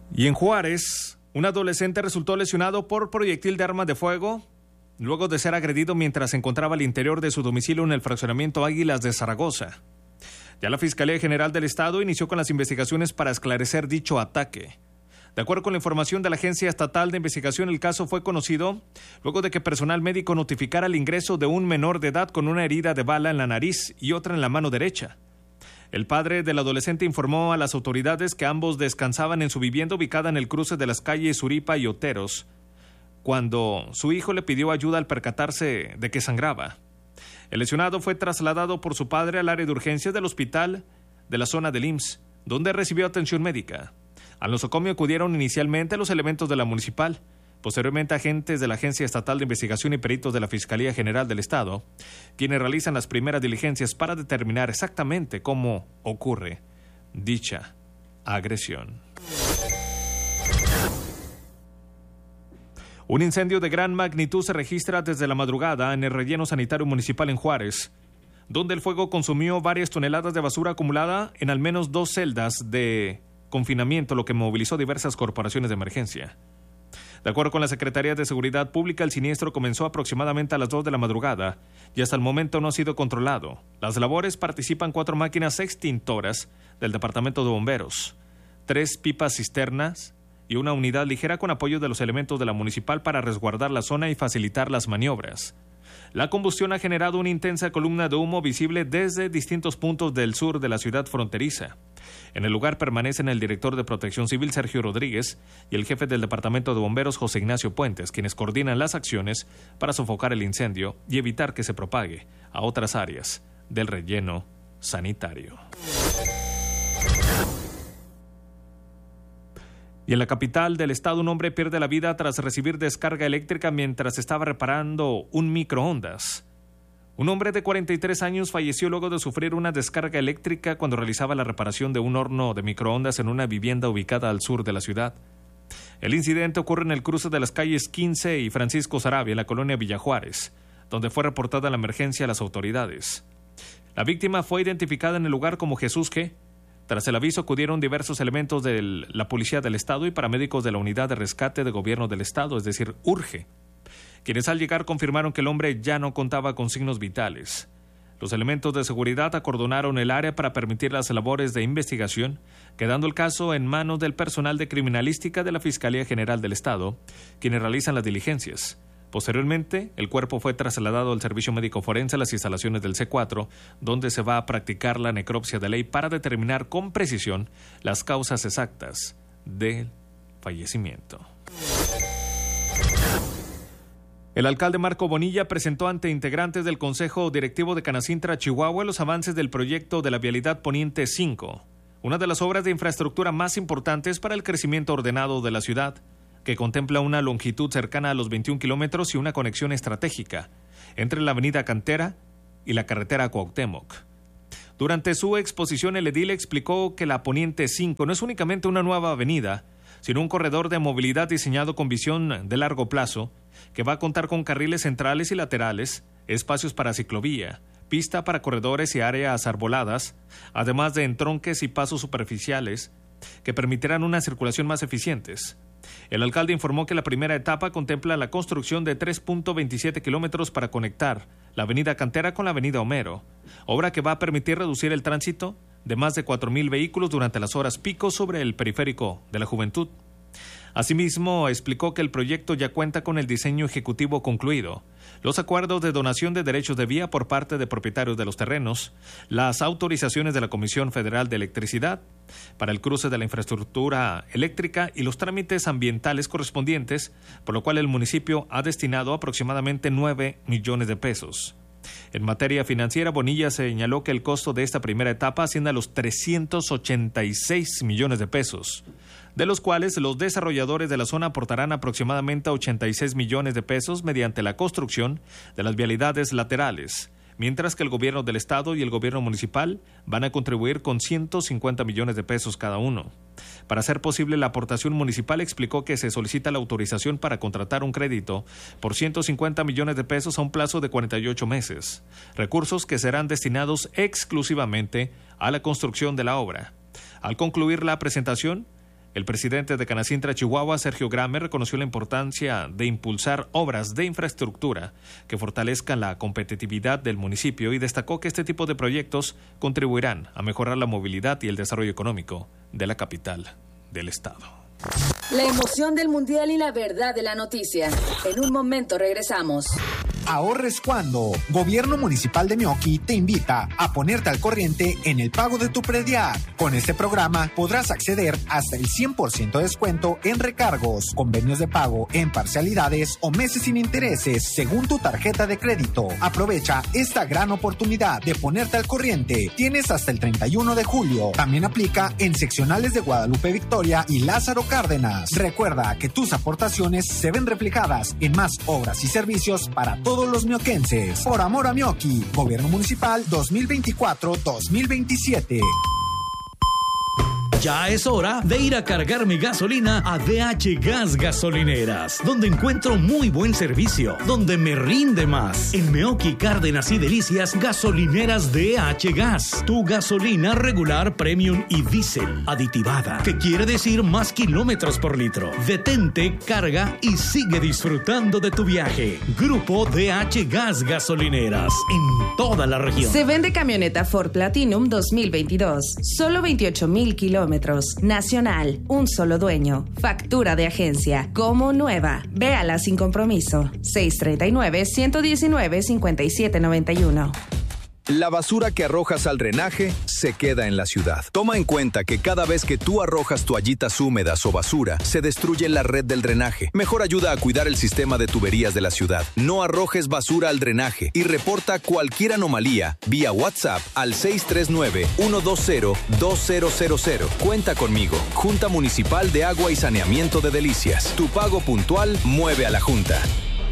Y en Juárez, un adolescente resultó lesionado por proyectil de arma de fuego luego de ser agredido mientras se encontraba al interior de su domicilio en el fraccionamiento Águilas de Zaragoza. Ya la Fiscalía General del Estado inició con las investigaciones para esclarecer dicho ataque. De acuerdo con la información de la Agencia Estatal de Investigación, el caso fue conocido luego de que personal médico notificara el ingreso de un menor de edad con una herida de bala en la nariz y otra en la mano derecha. El padre del adolescente informó a las autoridades que ambos descansaban en su vivienda ubicada en el cruce de las calles Zuripa y Oteros, cuando su hijo le pidió ayuda al percatarse de que sangraba. El lesionado fue trasladado por su padre al área de urgencias del hospital de la zona del IMSS, donde recibió atención médica. Al nosocomio acudieron inicialmente los elementos de la municipal, posteriormente agentes de la Agencia Estatal de Investigación y peritos de la Fiscalía General del Estado, quienes realizan las primeras diligencias para determinar exactamente cómo ocurre dicha agresión. Un incendio de gran magnitud se registra desde la madrugada en el relleno sanitario municipal en Juárez, donde el fuego consumió varias toneladas de basura acumulada en al menos 2 celdas de confinamiento, lo que movilizó diversas corporaciones de emergencia. De acuerdo con la Secretaría de Seguridad Pública, el siniestro comenzó aproximadamente a las 2 de la madrugada y hasta el momento no ha sido controlado. Las labores participan 4 máquinas extintoras del Departamento de Bomberos, 3 pipas cisternas y una unidad ligera con apoyo de los elementos de la municipal para resguardar la zona y facilitar las maniobras. La combustión ha generado una intensa columna de humo visible desde distintos puntos del sur de la ciudad fronteriza. En el lugar permanecen el director de Protección Civil, Sergio Rodríguez, y el jefe del Departamento de Bomberos, José Ignacio Puentes, quienes coordinan las acciones para sofocar el incendio y evitar que se propague a otras áreas del relleno sanitario. Y en la capital del estado, un hombre pierde la vida tras recibir descarga eléctrica mientras estaba reparando un microondas. Un hombre de 43 años falleció luego de sufrir una descarga eléctrica cuando realizaba la reparación de un horno de microondas en una vivienda ubicada al sur de la ciudad. El incidente ocurre en el cruce de las calles 15 y Francisco Sarabia, en la colonia Villa Juárez, donde fue reportada la emergencia a las autoridades. La víctima fue identificada en el lugar como Jesús G. Tras el aviso acudieron diversos elementos de la Policía del Estado y paramédicos de la Unidad de Rescate de Gobierno del Estado, es decir, URGE, quienes al llegar confirmaron que el hombre ya no contaba con signos vitales. Los elementos de seguridad acordonaron el área para permitir las labores de investigación, quedando el caso en manos del personal de criminalística de la Fiscalía General del Estado, quienes realizan las diligencias. Posteriormente, el cuerpo fue trasladado al Servicio Médico Forense a las instalaciones del C4, donde se va a practicar la necropsia de ley para determinar con precisión las causas exactas del fallecimiento. El alcalde Marco Bonilla presentó ante integrantes del Consejo Directivo de Canacintra, Chihuahua, los avances del proyecto de la Vialidad Poniente 5, una de las obras de infraestructura más importantes para el crecimiento ordenado de la ciudad, que contempla una longitud cercana a los 21 kilómetros y una conexión estratégica entre la avenida Cantera y la carretera Cuauhtémoc. Durante su exposición, el edil explicó que la Poniente 5 no es únicamente una nueva avenida, sino un corredor de movilidad diseñado con visión de largo plazo, que va a contar con carriles centrales y laterales, espacios para ciclovía, pista para corredores y áreas arboladas, además de entronques y pasos superficiales, que permitirán una circulación más eficientes. El alcalde informó que la primera etapa contempla la construcción de 3.27 kilómetros para conectar la avenida Cantera con la avenida Homero, obra que va a permitir reducir el tránsito de más de 4,000 vehículos durante las horas pico sobre el periférico de la Juventud. Asimismo, explicó que el proyecto ya cuenta con el diseño ejecutivo concluido, los acuerdos de donación de derechos de vía por parte de propietarios de los terrenos, las autorizaciones de la Comisión Federal de Electricidad para el cruce de la infraestructura eléctrica y los trámites ambientales correspondientes, por lo cual el municipio ha destinado aproximadamente 9 millones de pesos. En materia financiera, Bonilla señaló que el costo de esta primera etapa asciende a los 386 millones de pesos, de los cuales los desarrolladores de la zona aportarán aproximadamente 86 millones de pesos mediante la construcción de las vialidades laterales, mientras que el gobierno del estado y el gobierno municipal van a contribuir con 150 millones de pesos cada uno. Para hacer posible la aportación municipal, explicó que se solicita la autorización para contratar un crédito por 150 millones de pesos a un plazo de 48 meses, recursos que serán destinados exclusivamente a la construcción de la obra. Al concluir la presentación, El presidente de Canacintra, Chihuahua, Sergio Grame, reconoció la importancia de impulsar obras de infraestructura que fortalezcan la competitividad del municipio y destacó que este tipo de proyectos contribuirán a mejorar la movilidad y el desarrollo económico de la capital del estado. La emoción del Mundial y la verdad de la noticia. En un momento regresamos. Ahorres cuando. Gobierno Municipal de Meoqui te invita a ponerte al corriente en el pago de tu predial. Con este programa podrás acceder hasta el 100% de descuento en recargos, convenios de pago en parcialidades o meses sin intereses según tu tarjeta de crédito. Aprovecha esta gran oportunidad de ponerte al corriente. Tienes hasta el 31 de julio. También aplica en seccionales de Guadalupe Victoria y Lázaro Cárdenas. Recuerda que tus aportaciones se ven reflejadas en más obras y servicios para todos los mioquenses. Por amor a Meoqui, Gobierno Municipal 2024-2027. Ya es hora de ir a cargar mi gasolina a DH Gas Gasolineras, donde encuentro muy buen servicio, donde me rinde más. En Meoqui, Cárdenas y Delicias, gasolineras DH Gas. Tu gasolina regular, premium y diésel, aditivada, que quiere decir más kilómetros por litro. Detente, carga y sigue disfrutando de tu viaje. Grupo DH Gas Gasolineras, en toda la región. Se vende camioneta Ford Platinum 2022, solo 28,000 kilómetros. Nacional, un solo dueño. Factura de agencia, como nueva. Véala sin compromiso. 639-119-5791. La basura que arrojas al drenaje se queda en la ciudad. Toma en cuenta que cada vez que tú arrojas toallitas húmedas o basura, se destruye la red del drenaje. Mejor ayuda a cuidar el sistema de tuberías de la ciudad. No arrojes basura al drenaje y reporta cualquier anomalía vía WhatsApp al 639-120-2000. Cuenta conmigo. Junta Municipal de Agua y Saneamiento de Delicias. Tu pago puntual mueve a la Junta.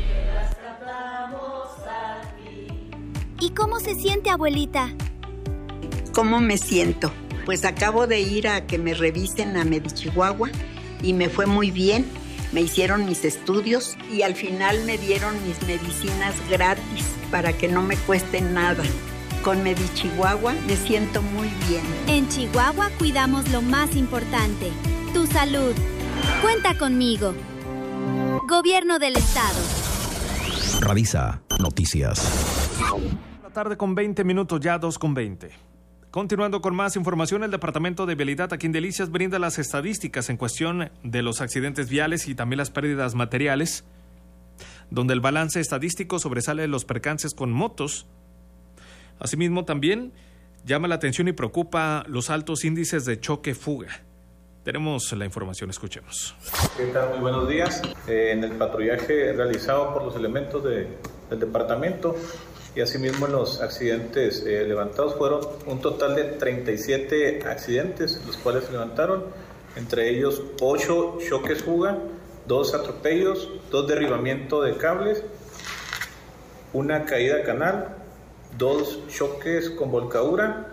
¿Y cómo se siente, abuelita? ¿Cómo me siento? Pues acabo de ir a que me revisen a Medichihuahua y me fue muy bien. Me hicieron mis estudios y al final me dieron mis medicinas gratis para que no me cuesten nada. Con Medichihuahua me siento muy bien. En Chihuahua cuidamos lo más importante, tu salud. Cuenta conmigo. Gobierno del Estado. Radisa Noticias. Tarde con 20 minutos, ya 2:20. Continuando con más información, el Departamento de Vialidad aquí en Delicias brinda las estadísticas en cuestión de los accidentes viales y también las pérdidas materiales, donde el balance estadístico sobresale de los percances con motos. Asimismo, también llama la atención y preocupa los altos índices de choque-fuga. Tenemos la información, escuchemos. ¿Qué tal? Muy buenos días. En el patrullaje realizado por los elementos del departamento y asimismo en los accidentes levantados fueron un total de 37 accidentes, los cuales se levantaron, entre ellos 8 choques fuga, 2 atropellos, 2 derribamientos de cables, una caída a canal, 2 choques con volcadura,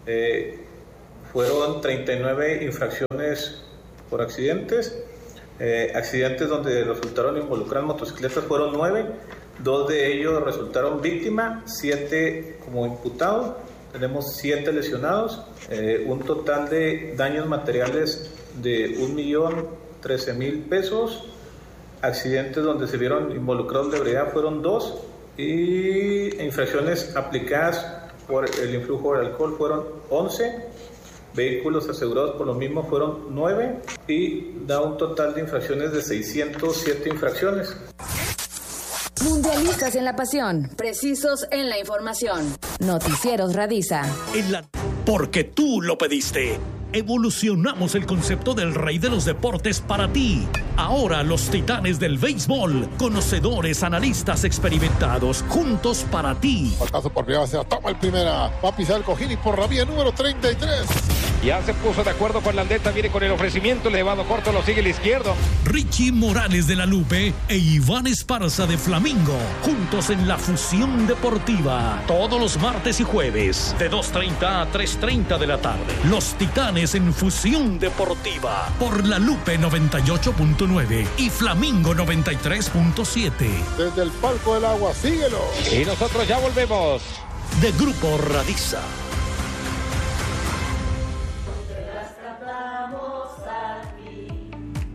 fueron 39 infracciones por accidentes, accidentes donde resultaron involucradas motocicletas fueron 9, 2 de ellos resultaron víctimas, 7 como imputados, tenemos 7 lesionados, un total de daños materiales de 1,013,000 pesos, accidentes donde se vieron involucrados de ebriedad fueron 2 y infracciones aplicadas por el influjo de alcohol fueron 11, vehículos asegurados por lo mismo fueron 9 y da un total de infracciones de 607 infracciones. Mundialistas en la pasión, precisos en la información. Noticieros Radisa. Porque tú lo pediste. Evolucionamos el concepto del rey de los deportes para ti. Ahora los titanes del béisbol, conocedores, analistas experimentados, juntos para ti. Batazo por primera base, toma el primera, va a pisar el cojín y por la vía número 33. Ya se puso de acuerdo con la aldeta, viene con el ofrecimiento, elevado corto, lo sigue el izquierdo. Richie Morales de La Lupe e Iván Esparza de Flamingo, juntos en la Fusión Deportiva, todos los martes y jueves, de 2:30 a 3:30 de la tarde. Los Titanes en Fusión Deportiva, por La Lupe 98.9 y Flamingo 93.7. Desde el palco del agua, síguelo. Y nosotros ya volvemos. De Grupo Radisa.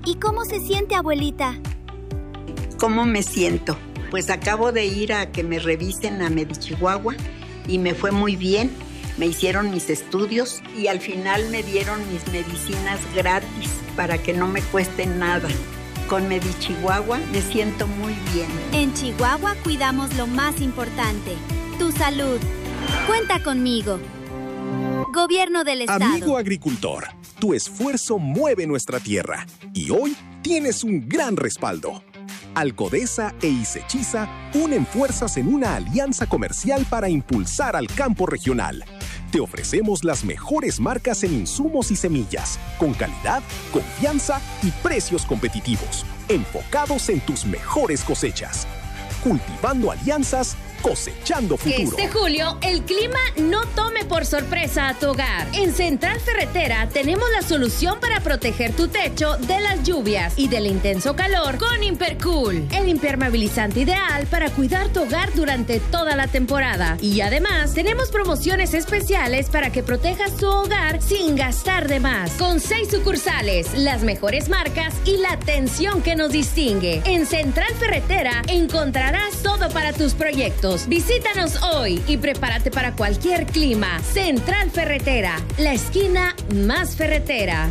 ¿Y cómo se siente, abuelita? ¿Cómo me siento? Pues acabo de ir a que me revisen a Medichihuahua y me fue muy bien. Me hicieron mis estudios y al final me dieron mis medicinas gratis para que no me cuesten nada. Con Medichihuahua me siento muy bien. En Chihuahua cuidamos lo más importante, tu salud. Cuenta conmigo. Gobierno del Estado. Amigo agricultor, tu esfuerzo mueve nuestra tierra y hoy tienes un gran respaldo. Alcodesa e Isechiza unen fuerzas en una alianza comercial para impulsar al campo regional. Te ofrecemos las mejores marcas en insumos y semillas, con calidad, confianza y precios competitivos, enfocados en tus mejores cosechas. Cultivando alianzas, cosechando futuro. Este julio, el clima no tome por sorpresa a tu hogar. En Central Ferretera tenemos la solución para proteger tu techo de las lluvias y del intenso calor con Impercool, el impermeabilizante ideal para cuidar tu hogar durante toda la temporada. Y además, tenemos promociones especiales para que protejas tu hogar sin gastar de más. Con 6 sucursales, las mejores marcas y la atención que nos distingue. En Central Ferretera encontrarás todo para tus proyectos. Visítanos hoy y prepárate para cualquier clima. Central Ferretera, la esquina más ferretera.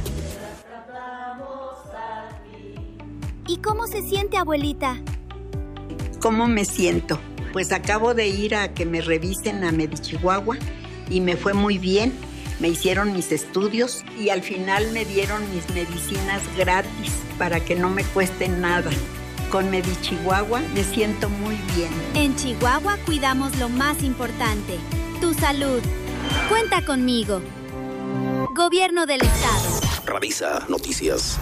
¿Y cómo se siente, abuelita? ¿Cómo me siento? Pues acabo de ir a que me revisen a Medichihuahua y me fue muy bien. Me hicieron mis estudios y al final me dieron mis medicinas gratis para que no me cuesten nada. Con Medichihuahua me siento muy bien. En Chihuahua cuidamos lo más importante, tu salud. Cuenta conmigo. Gobierno del Estado. Radisa Noticias.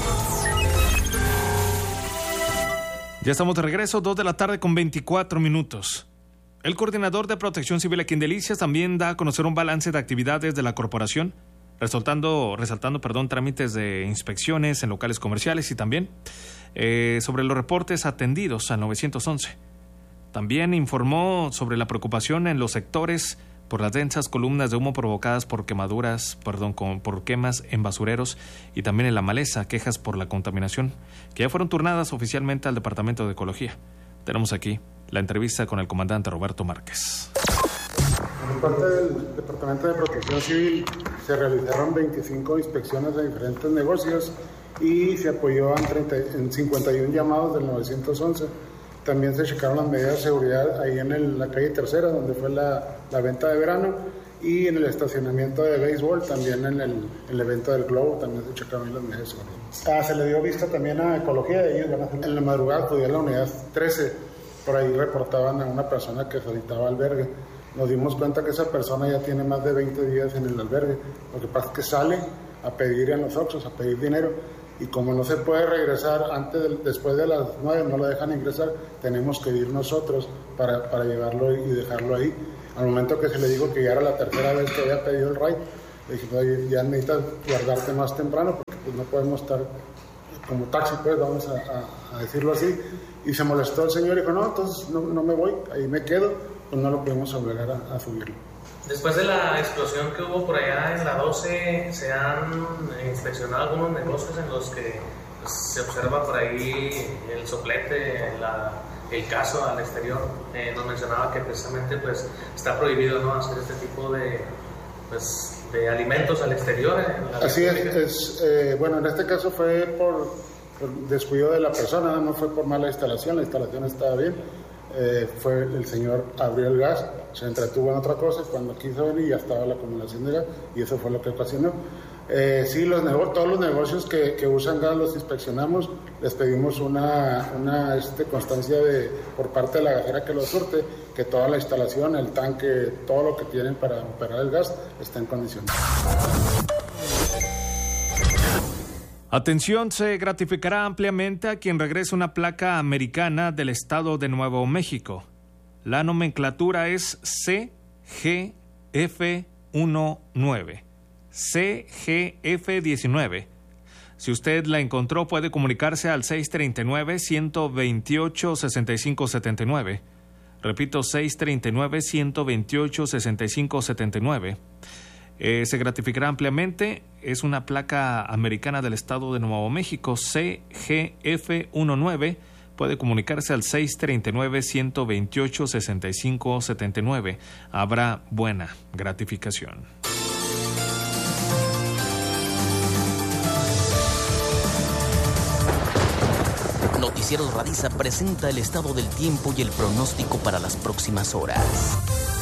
Ya estamos de regreso, 2 de la tarde con 24 minutos. El coordinador de Protección Civil aquí en Delicias también da a conocer un balance de actividades de la corporación, resaltando trámites de inspecciones en locales comerciales y también sobre los reportes atendidos al 911. También informó sobre la preocupación en los sectores por las densas columnas de humo provocadas por por quemas en basureros y también en la maleza, quejas por la contaminación, que ya fueron turnadas oficialmente al Departamento de Ecología. Tenemos aquí la entrevista con el comandante Roberto Márquez. Por parte del Departamento de Protección Civil se realizaron 25 inspecciones de diferentes negocios y se apoyó en 51 llamados del 911. También se checaron las medidas de seguridad ahí en la calle Tercera, donde fue la venta de verano, y en el estacionamiento de béisbol, también en el evento del Globo, también se checaron las medidas de seguridad. Se le dio vista también a Ecología, de ellos en la madrugada acudí a la unidad 13, por ahí reportaban a una persona que solicitaba albergue. Nos dimos cuenta que esa persona ya tiene más de 20 días en el albergue. Lo que pasa es que sale a pedir en los Oxxos, a pedir dinero, y como no se puede regresar después de las 9, no lo dejan ingresar, tenemos que ir nosotros para llevarlo y dejarlo ahí. Al momento que se le dijo que ya era la tercera vez que había pedido el ride, le dije, oye, ya necesitas guardarte más temprano porque pues, no podemos estar como taxi, pues vamos a decirlo así. Y se molestó el señor y dijo, no, entonces no me voy, ahí me quedo, pues no lo pudimos obligar a subirlo. Después de la explosión que hubo por allá en la 12, ¿se han inspeccionado algunos negocios en los que pues, se observa por ahí el soplete, el caso al exterior? Nos mencionaba que precisamente pues, está prohibido, ¿no?, hacer este tipo de alimentos al exterior. Así es, bueno, en este caso fue por descuido de la persona, no fue por mala instalación, la instalación estaba bien. Fue el señor abrió el gas, se entretuvo en otra cosa, cuando quiso venir ya estaba la acumulación de gas y eso fue lo que ocasionó. Sí, todos los negocios que usan gas los inspeccionamos, les pedimos una constancia por parte de la gasera que lo surte, que toda la instalación, el tanque, todo lo que tienen para operar el gas está en condiciones. Atención, se gratificará ampliamente a quien regrese una placa americana del estado de Nuevo México. La nomenclatura es CGF19. CGF19. Si usted la encontró, puede comunicarse al se gratificará ampliamente. Es una placa americana del estado de Nuevo México, CGF19. Puede comunicarse al 639-128-6579. Habrá buena gratificación. Noticieros Radiza presenta el estado del tiempo y el pronóstico para las próximas horas.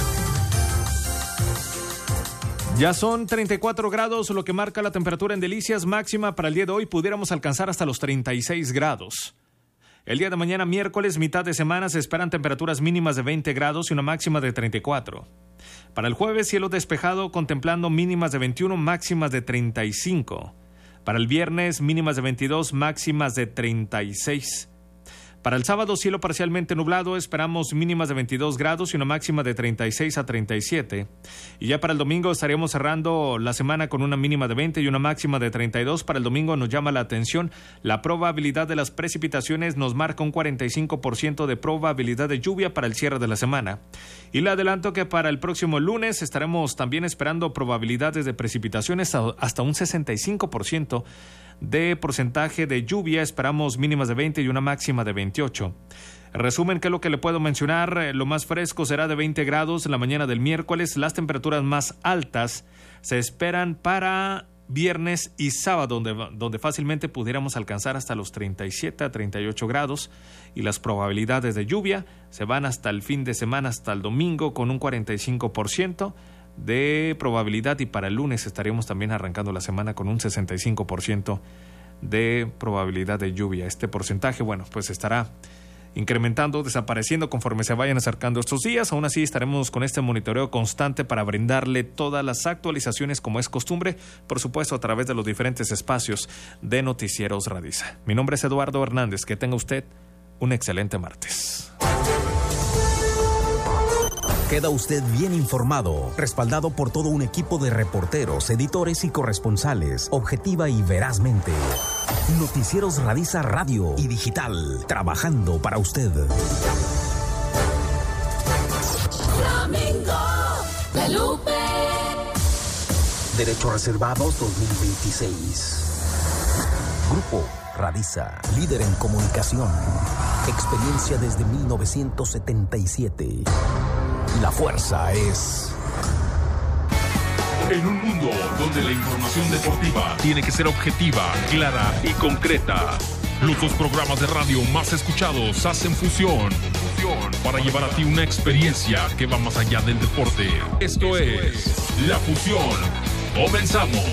Ya son 34 grados, lo que marca la temperatura en Delicias. Máxima para el día de hoy pudiéramos alcanzar hasta los 36 grados. El día de mañana, miércoles, mitad de semana, se esperan temperaturas mínimas de 20 grados y una máxima de 34. Para el jueves, cielo despejado, contemplando mínimas de 21, máximas de 35. Para el viernes, mínimas de 22, máximas de 36. Para el sábado, cielo parcialmente nublado, esperamos mínimas de 22 grados y una máxima de 36 a 37. Y ya para el domingo estaríamos cerrando la semana con una mínima de 20 y una máxima de 32. Para el domingo nos llama la atención la probabilidad de las precipitaciones, nos marca un 45% de probabilidad de lluvia para el cierre de la semana. Y le adelanto que para el próximo lunes estaremos también esperando probabilidades de precipitaciones hasta un 65%. De porcentaje de lluvia, esperamos mínimas de 20 y una máxima de 28. Resumen, ¿qué es lo que le puedo mencionar? Lo más fresco será de 20 grados en la mañana del miércoles. Las temperaturas más altas se esperan para viernes y sábado, donde fácilmente pudiéramos alcanzar hasta los 37 a 38 grados. Y las probabilidades de lluvia se van hasta el fin de semana, hasta el domingo, con un 45%. De probabilidad, y para el lunes estaríamos también arrancando la semana con un 65% de probabilidad de lluvia. Este porcentaje, bueno, pues estará incrementando, desapareciendo conforme se vayan acercando estos días. Aún así estaremos con este monitoreo constante para brindarle todas las actualizaciones como es costumbre, por supuesto a través de los diferentes espacios de Noticieros Radiza. Mi nombre es Eduardo Hernández, que tenga usted un excelente martes. Queda usted bien informado, respaldado por todo un equipo de reporteros, editores y corresponsales, objetiva y verazmente. Noticieros Radiza Radio y Digital, trabajando para usted. Flamingo de Lupe. Derechos Reservados 2026. Grupo Radiza, líder en comunicación. Experiencia desde 1977. La fuerza es... En un mundo donde la información deportiva tiene que ser objetiva, clara y concreta, los dos programas de radio más escuchados hacen fusión para llevar a ti una experiencia que va más allá del deporte. Esto es La Fusión. ¡Comenzamos!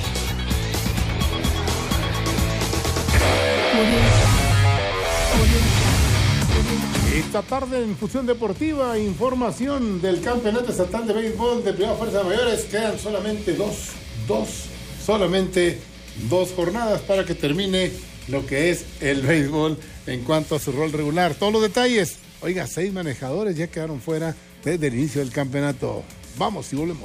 Esta tarde en Fusión Deportiva, información del Campeonato Estatal de Béisbol de Primera Fuerza Mayores. Quedan solamente dos jornadas para que termine lo que es el béisbol en cuanto a su rol regular. Todos los detalles. Oiga, 6 manejadores ya quedaron fuera desde el inicio del campeonato. Vamos y volvemos.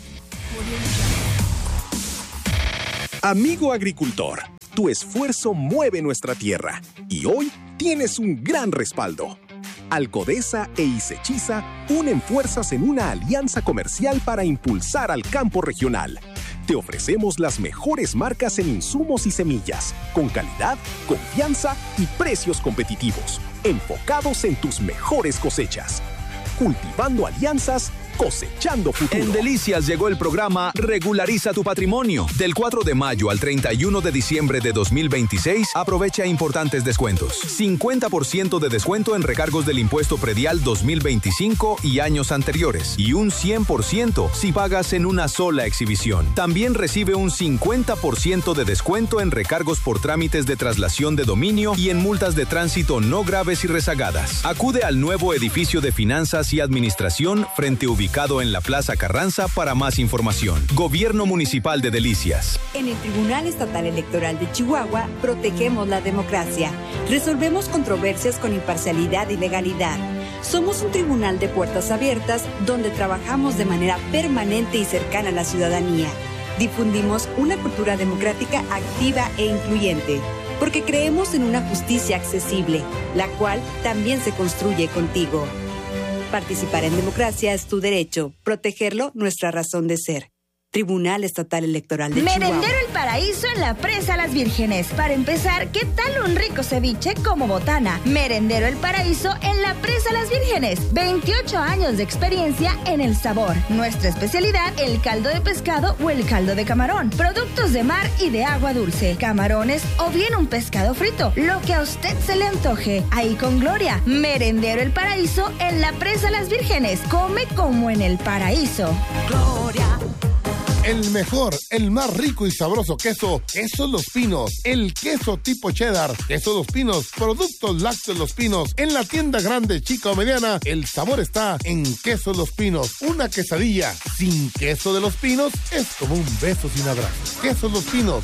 Amigo agricultor, tu esfuerzo mueve nuestra tierra y hoy tienes un gran respaldo. Alcodesa e Isechiza unen fuerzas en una alianza comercial para impulsar al campo regional. Te ofrecemos las mejores marcas en insumos y semillas, con calidad, confianza y precios competitivos, enfocados en tus mejores cosechas. Cultivando alianzas, cosechando futuro. En Delicias llegó el programa Regulariza tu Patrimonio. Del 4 de mayo al 31 de diciembre de 2026, aprovecha importantes descuentos. 50% de descuento en recargos del impuesto predial 2025 y años anteriores. Y un 100% si pagas en una sola exhibición. También recibe un 50% de descuento en recargos por trámites de traslación de dominio y en multas de tránsito no graves y rezagadas. Acude al nuevo edificio de Finanzas y Administración frente ubicado en la Plaza Carranza para más información. Gobierno Municipal de Delicias. En el Tribunal Estatal Electoral de Chihuahua protegemos la democracia. Resolvemos controversias con imparcialidad y legalidad. Somos un tribunal de puertas abiertas donde trabajamos de manera permanente y cercana a la ciudadanía. Difundimos una cultura democrática activa e incluyente, porque creemos en una justicia accesible, la cual también se construye contigo. Participar en democracia es tu derecho, protegerlo nuestra razón de ser. Tribunal Estatal Electoral de Chihuahua. Merendero El Paraíso en la Presa Las Vírgenes. Para empezar, ¿qué tal un rico ceviche como botana? Merendero El Paraíso en la Presa Las Vírgenes. 28 años de experiencia en el sabor. Nuestra especialidad, el caldo de pescado o el caldo de camarón. Productos de mar y de agua dulce. Camarones o bien un pescado frito. Lo que a usted se le antoje. Ahí con Gloria. Merendero El Paraíso en la Presa Las Vírgenes. Come como en el paraíso. Gloria. El mejor, el más rico y sabroso queso, Queso Los Pinos. El queso tipo cheddar, Queso Los Pinos, productos lácteos Los Pinos. En la tienda grande, chica o mediana, el sabor está en Queso Los Pinos. Una quesadilla sin queso de Los Pinos es como un beso sin abrazo. Queso Los Pinos,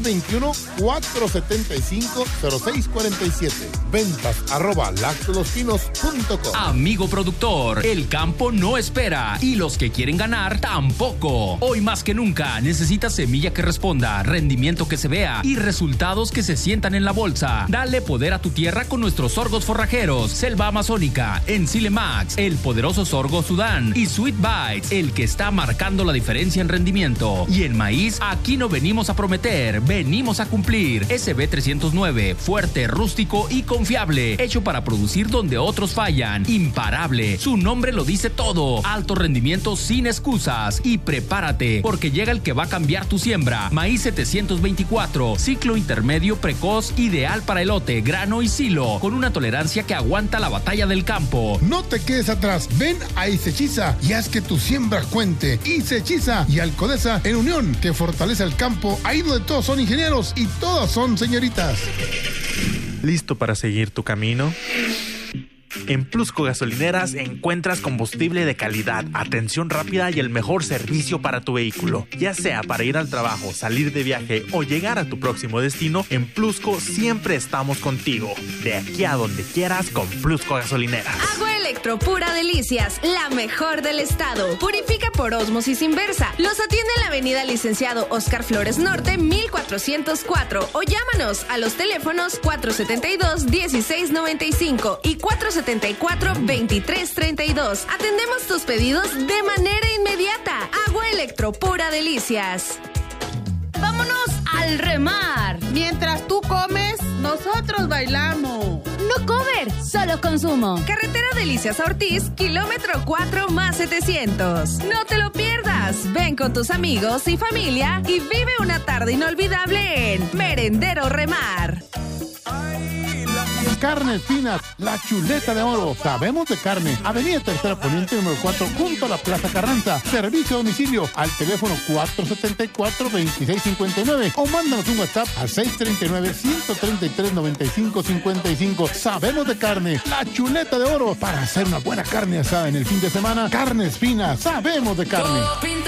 621-475-0647. Ventas @lactolospinos.com. Amigo productor, el campo no espera y los que quieren ganar tampoco. Hoy más que nunca necesitas semilla que responda, rendimiento que se vea y resultados que se sientan en la bolsa. Dale poder a tu tierra con nuestros sorgos forrajeros, Selva Amazónica, Ensile Max, el poderoso sorgo Sudán y Sweet Bites, el que está marcando la diferencia en rendimiento. Y en maíz, aquí no venimos a prometer, venimos a cumplir. SB 309, fuerte, rústico y confiable, hecho para producir donde otros fallan. Imparable, su nombre lo dice todo. Alto rendimiento sin excusas. Y prepárate, porque llega el que va a cambiar tu siembra. Maíz 724, ciclo intermedio precoz, ideal para elote, grano y silo, con una tolerancia que aguanta la batalla del campo. No te quedes atrás, ven a Isechiza y haz que tu siembra cuente. Isechiza y Alcodesa en unión, que fortalece el campo, ahí donde todos son ingenieros y todas son señoritas. ¿Listo para seguir tu camino? En Plusco Gasolineras encuentras combustible de calidad, atención rápida y el mejor servicio para tu vehículo. Ya sea para ir al trabajo, salir de viaje o llegar a tu próximo destino, en Plusco siempre estamos contigo. De aquí a donde quieras con Plusco Gasolineras. Agua Electro Pura Delicias, la mejor del estado. Purifica por ósmosis inversa. Los atiende en la avenida Licenciado Oscar Flores Norte, 1404. O llámanos a los teléfonos 472-1695 y 474-2332. Atendemos tus pedidos de manera inmediata. Agua Electro Pura Delicias. ¡Vámonos al remar! Mientras tú comes, nosotros bailamos. No cover, solo consumo. Carretera Delicias a Ortiz, kilómetro 4 más 700. No te lo pierdas. Ven con tus amigos y familia y vive una tarde inolvidable en Merendero Remar. Carnes Finas, la chuleta de oro. Sabemos de carne. Avenida Tercera Poniente número 4, junto a la Plaza Carranza. Servicio a domicilio al teléfono 474-2659 o mándanos un WhatsApp al 639-133-9555. Sabemos de carne, la chuleta de oro. Para hacer una buena carne asada en el fin de semana, Carnes Finas, sabemos de carne.